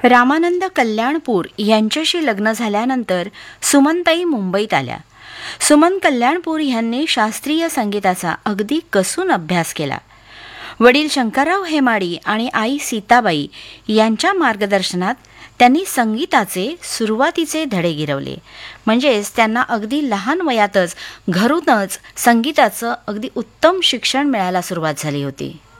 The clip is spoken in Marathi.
रामानंद कल्याणपूर यांच्याशी लग्न झाल्यानंतर सुमनताई मुंबईत आल्या. सुमन कल्याणपूर यांनी शास्त्रीय संगीताचा अगदी कसून अभ्यास केला. वडील शंकरराव हेमाडी आणि आई सीताबाई यांच्या मार्गदर्शनात त्यांनी संगीताचे सुरुवातीचे धडे गिरवले. म्हणजेच त्यांना अगदी लहान वयातच घरूनच संगीताचं अगदी उत्तम शिक्षण मिळायला सुरुवात झाली होती.